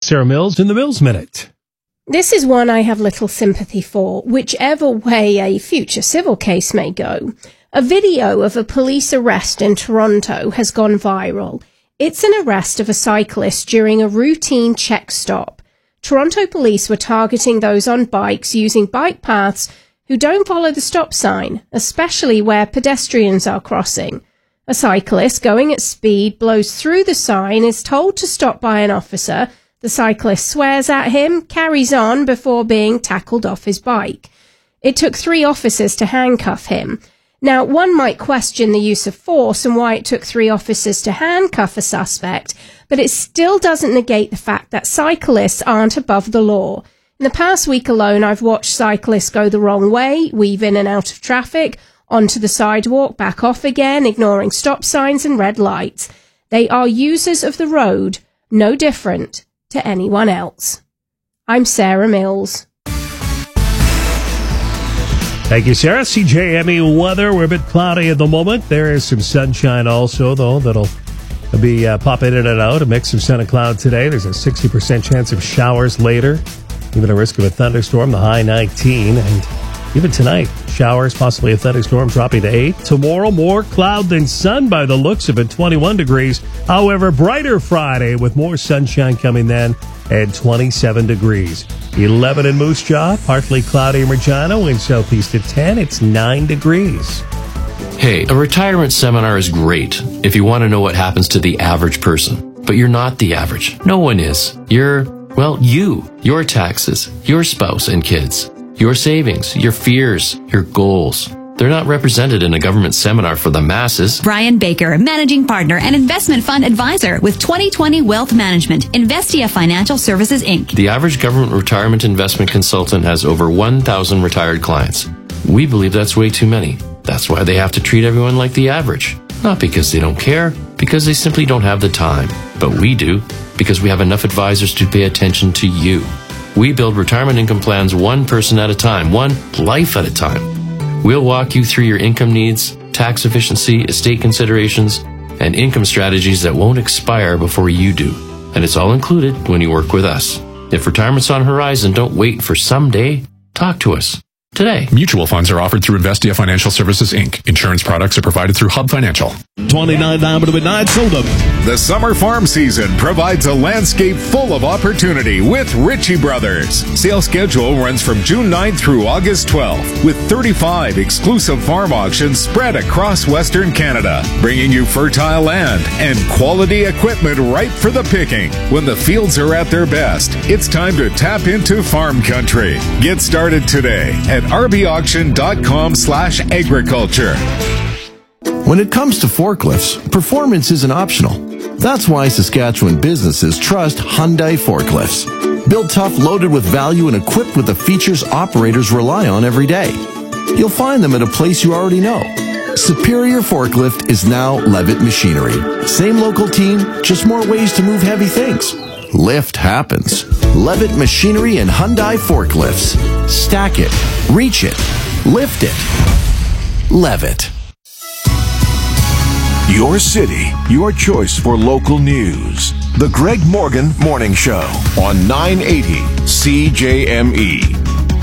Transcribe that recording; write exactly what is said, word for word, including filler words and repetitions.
Sarah Mills in the Mills Minute. This is one I have little sympathy for, whichever way a future civil case may go. A video of a police arrest in Toronto has gone viral. It's an arrest of a cyclist during a routine check stop. Toronto police were targeting those on bikes using bike paths who don't follow the stop sign, especially where pedestrians are crossing. A cyclist going at speed blows through the sign, is told to stop by an officer. The cyclist swears at him, carries on before being tackled off his bike. It took three officers to handcuff him. Now, one might question the use of force and why it took three officers to handcuff a suspect, but it still doesn't negate the fact that cyclists aren't above the law. In the past week alone, I've watched cyclists go the wrong way, weave in and out of traffic, onto the sidewalk, back off again, ignoring stop signs and red lights. They are users of the road, no different to anyone else. I'm Sarah Mills. Thank you, Sarah. C J M E weather. We're a bit cloudy at the moment. There is some sunshine also, though, that'll be uh, popping in and out. A mix of sun and cloud today. There's a sixty percent chance of showers later. Even a risk of a thunderstorm, the high nineteen. And even tonight, showers, possibly a thunderstorm, dropping to eight. Tomorrow, more cloud than sun by the looks of it, twenty-one degrees. However, brighter Friday with more sunshine coming then and twenty-seven degrees. eleven in Moose Jaw, partly cloudy in Regina, wind southeast at ten. It's nine degrees. Hey, a retirement seminar is great if you want to know what happens to the average person. But you're not the average. No one is. You're, well, you, your taxes, your spouse and kids. Your savings, your fears, your goals. They're not represented in a government seminar for the masses. Brian Baker, Managing Partner and Investment Fund Advisor with twenty twenty Wealth Management, Investia Financial Services, Incorporated. The average government retirement investment consultant has over one thousand retired clients. We believe that's way too many. That's why they have to treat everyone like the average. Not because they don't care, because they simply don't have the time. But we do, because we have enough advisors to pay attention to you. We build retirement income plans one person at a time, one life at a time. We'll walk you through your income needs, tax efficiency, estate considerations, and income strategies that won't expire before you do. And it's all included when you work with us. If retirement's on the horizon, don't wait for someday. Talk to us today. Mutual funds are offered through Investia Financial Services, Incorporated. Insurance products are provided through Hub Financial. twenty-nine down to midnight, sold up. The summer farm season provides a landscape full of opportunity with Ritchie Brothers. Sale schedule runs from June ninth through August twelfth, with thirty-five exclusive farm auctions spread across Western Canada, bringing you fertile land and quality equipment ripe for the picking. When the fields are at their best, it's time to tap into farm country. Get started today at rbauction.com slash agriculture. When it comes to forklifts, performance isn't optional. That's why Saskatchewan businesses trust Hyundai Forklifts. Built tough, loaded with value, and equipped with the features operators rely on every day. You'll find them at a place you already know. Superior Forklift is now Levitt Machinery. Same local team, just more ways to move heavy things. Lift happens. Levitt Machinery and Hyundai Forklifts. Stack it, reach it, lift it. Levitt. Your city, your choice for local news. The Greg Morgan Morning Show on nine eighty C J M E.